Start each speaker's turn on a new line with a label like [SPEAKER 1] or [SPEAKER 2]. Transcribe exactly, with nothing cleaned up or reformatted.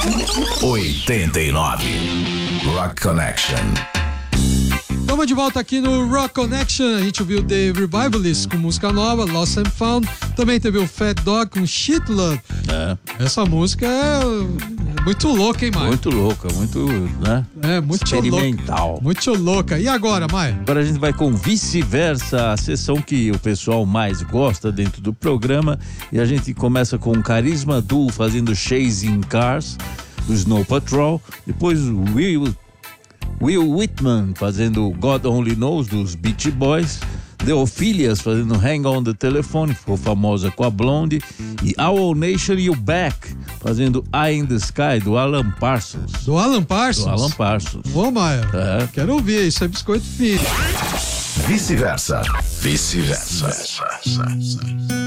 [SPEAKER 1] oitenta e nove. Rock Connection.
[SPEAKER 2] Estamos de volta aqui no Rock Connection. A gente ouviu The Revivalists com música nova, Lost and Found. Também teve o Fat Dog com Shit Love.
[SPEAKER 3] É.
[SPEAKER 2] Essa música é muito louca, hein, Maia?
[SPEAKER 3] Muito louca, muito, né?
[SPEAKER 2] É, muito
[SPEAKER 3] experimental.
[SPEAKER 2] Louca. Muito louca. E agora, Maia?
[SPEAKER 3] Agora a gente vai com Vice-Versa, a sessão que o pessoal mais gosta dentro do programa. E a gente começa com Carisma Duo fazendo Chasing Cars, do Snow Patrol. Depois o Will, Will Whitman fazendo God Only Knows, dos Beach Boys. The Ophelias fazendo Hang On The Telephone, ficou famosa com a Blonde. E Owl Nation e o Beck fazendo Eye In The Sky, do Alan Parsons.
[SPEAKER 2] Do Alan Parsons?
[SPEAKER 3] Do Alan Parsons.
[SPEAKER 2] Ô, Maia,
[SPEAKER 3] é.
[SPEAKER 2] Quero ouvir, isso é biscoito fino.
[SPEAKER 1] Vice-versa. Vice-versa.